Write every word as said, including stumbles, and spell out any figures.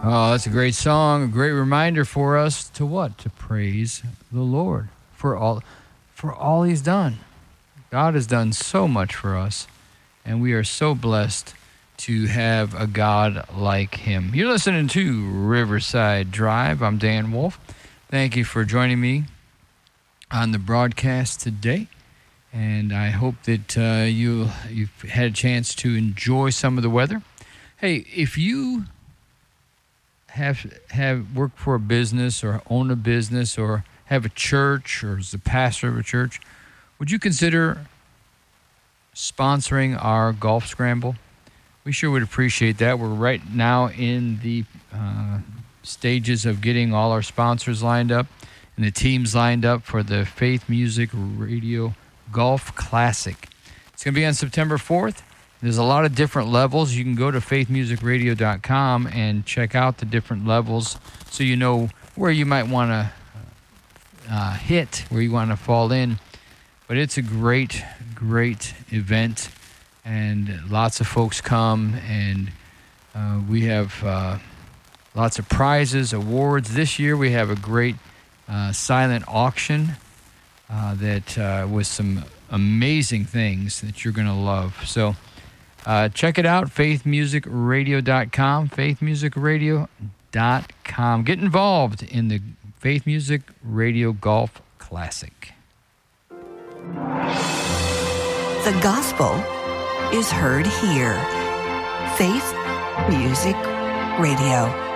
Oh, that's a great song, a great reminder for us to what? To praise the Lord for all for all he's done. God has done so much for us, and we are so blessed to have a God like him. You're listening to Riverside Drive. I'm Dan Wolf. Thank you for joining me on the broadcast today, and I hope that uh, you, you've had a chance to enjoy some of the weather. Hey, if you have have worked for a business or own a business or have a church or is the pastor of a church, would you consider sponsoring our golf scramble? We sure would appreciate that. We're right now in the uh, stages of getting all our sponsors lined up and the teams lined up for the Faith Music Radio Golf Classic. It's going to be on September fourth. There's a lot of different levels. You can go to faith music radio dot com and check out the different levels so you know where you might want to uh, hit, where you want to fall in. But it's a great, great event, and lots of folks come, and uh, we have uh, lots of prizes, awards. This year we have a great uh, silent auction uh, that uh, with some amazing things that you're going to love. So uh, check it out, faith music radio dot com, faith music radio dot com. Get involved in the Faith Music Radio Golf Classic. The gospel is heard here. Faith Music Radio.